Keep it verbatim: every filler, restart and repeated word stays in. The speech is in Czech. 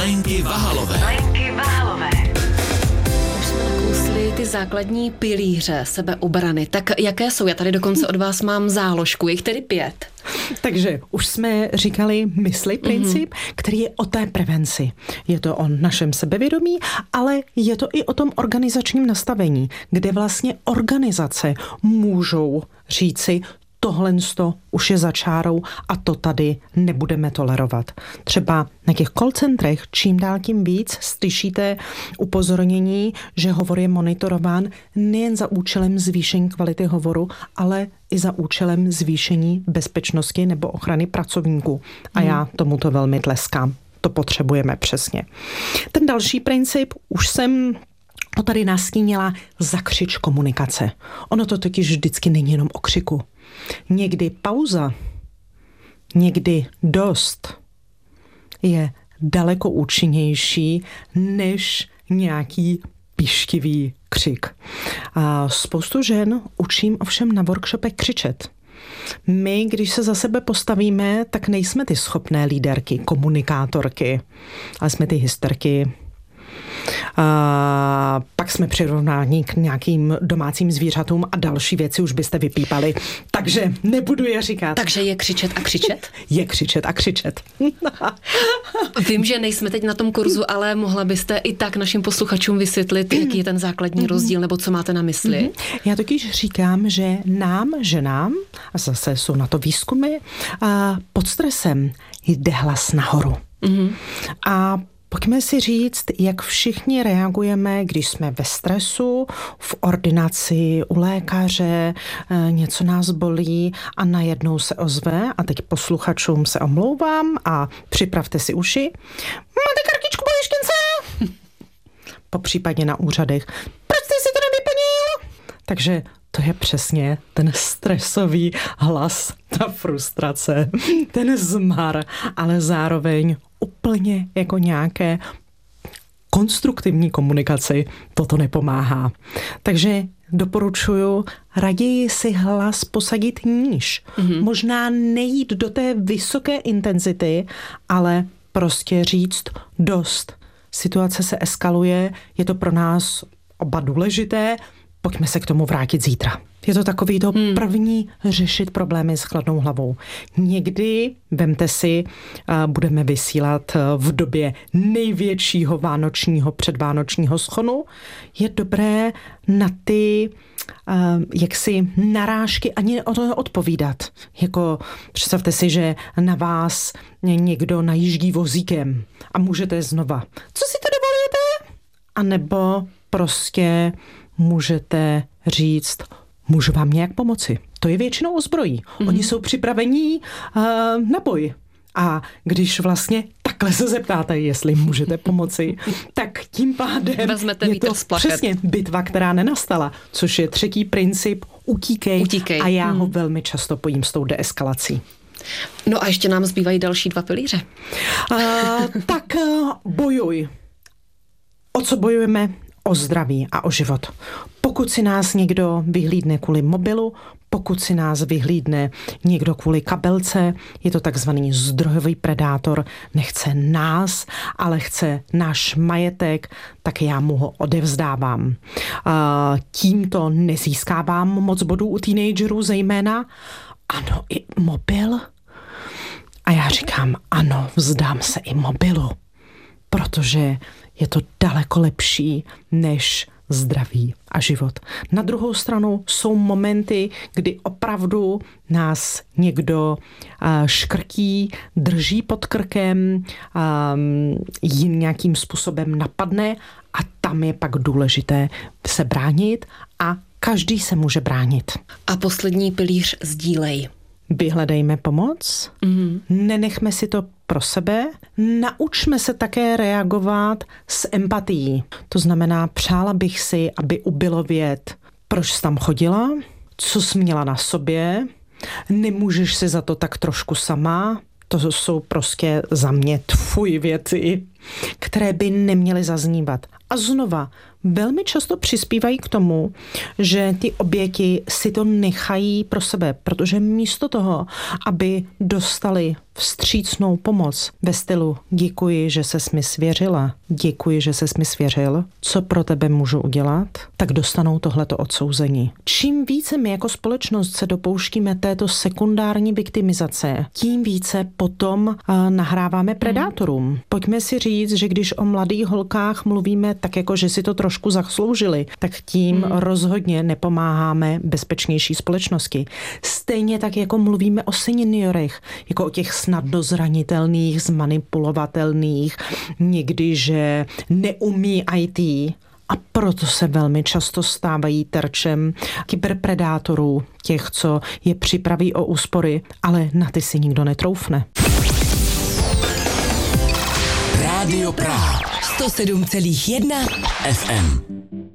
Lenky Vahalové. Lenky Vahalové. Už jsme nakousli ty základní pilíře sebeobrany. Tak jaké jsou? Já tady dokonce od vás mám záložku. Je jich tedy pět. Takže už jsme říkali mysli princip, mm-hmm. který je o té prevenci. Je to o našem sebevědomí, ale je to i o tom organizačním nastavení, kde vlastně organizace můžou říci, tohle už je za čárou a to tady nebudeme tolerovat. Třeba na těch call centrech čím dál tím víc slyšíte upozornění, že hovor je monitorován nejen za účelem zvýšení kvality hovoru, ale i za účelem zvýšení bezpečnosti nebo ochrany pracovníků. A já tomuto velmi tleskám. To potřebujeme přesně. Ten další princip už jsem to tady nastínila, zakřič komunikace. Ono to totiž vždycky není jenom o křiku. Někdy pauza, někdy dost je daleko účinnější než nějaký pištivý křik. A spoustu žen učím ovšem na workshopech křičet. My, když se za sebe postavíme, tak nejsme ty schopné líderky, komunikátorky, ale jsme ty hysterky. A pak jsme přirovnáni k nějakým domácím zvířatům a další věci už byste vypípali. Takže nebudu je říkat. Takže je křičet a křičet? Je křičet a křičet. Vím, že nejsme teď na tom kurzu, ale mohla byste i tak našim posluchačům vysvětlit, jaký je ten základní rozdíl, nebo co máte na mysli? Já totiž říkám, že nám, ženám, a zase jsou na to výzkumy, a pod stresem jde hlas nahoru. Mm-hmm. A pojďme si říct, jak všichni reagujeme, když jsme ve stresu, v ordinaci, u lékaře, něco nás bolí a najednou se ozve, a teď posluchačům se omlouvám a připravte si uši. Máte kartičku pojištěnce? Popřípadně na úřadech. Proč jste si to nevyplnil? Takže to je přesně ten stresový hlas, ta frustrace, ten zmar, ale zároveň úplně jako nějaké konstruktivní komunikaci toto nepomáhá. Takže doporučuji raději si hlas posadit níž. Mm-hmm. Možná nejít do té vysoké intenzity, ale prostě říct dost. Situace se eskaluje, je to pro nás oba důležité, pojďme se k tomu vrátit zítra. Je to takový to hmm. první řešit problémy s chladnou hlavou. Někdy, vemte si, budeme vysílat v době největšího vánočního předvánočního schonu. Je dobré na ty jaksi narážky ani o to odpovídat. Jako představte si, že na vás někdo najíždí vozíkem a můžete znova. Co si to dovolujete? A nebo prostě můžete říct, můžu vám nějak pomoci. To je většinou ozbrojí. Mm-hmm. Oni jsou připravení uh, na boj. A když vlastně takhle se zeptáte, jestli můžete pomoci, tak tím pádem vezmete je to přesně bitva, která nenastala, což je třetí princip, utíkej. utíkej. A já hmm. ho velmi často pojím s tou deeskalací. No a ještě nám zbývají další dva pilíře. Uh, tak uh, bojuj. O co bojujeme? O zdraví a o život. Pokud si nás někdo vyhlídne kvůli mobilu, pokud si nás vyhlídne někdo kvůli kabelce, je to takzvaný zdrojový predátor, nechce nás, ale chce náš majetek, tak já mu ho odevzdávám. Tímto nezískávám moc bodů u teenagerů zejména. Ano, i mobil. A já říkám, ano, vzdám se i mobilu, protože je to daleko lepší než zdraví a život. Na druhou stranu jsou momenty, kdy opravdu nás někdo uh, škrtí, drží pod krkem, um, jim nějakým způsobem napadne a tam je pak důležité se bránit a každý se může bránit. A poslední pilíř sdílej. Vyhledejme pomoc, mm. nenechme si to pro sebe, naučme se také reagovat s empatií. To znamená, přála bych si, aby ubylo vět, proč jsi tam chodila, co jsi měla na sobě, nemůžeš si za to tak trošku sama. To jsou prostě za mě tfuj věci, které by neměly zaznívat. A znova, velmi často přispívají k tomu, že ty oběti si to nechají pro sebe, protože místo toho, aby dostali vstřícnou pomoc ve stylu děkuji, že ses mi svěřila, děkuji, že ses mi svěřil, co pro tebe můžu udělat, tak dostanou tohleto odsouzení. Čím více my jako společnost se dopouštíme této sekundární viktimizace, tím více potom uh, nahráváme predátorům. Pojďme si říct, že když o mladých holkách mluvíme tak jako, že si to trošku zasloužili, tak tím hmm. rozhodně nepomáháme bezpečnější společnosti. Stejně tak jako mluvíme o seniorech, jako o těch snadno zranitelných, zmanipulovatelných, někdy, že neumí í té. A proto se velmi často stávají terčem kyberpredátorů, těch, co je připraví o úspory, ale na ty si nikdo netroufne. Rádio Praha sto sedm celá jedna ef em.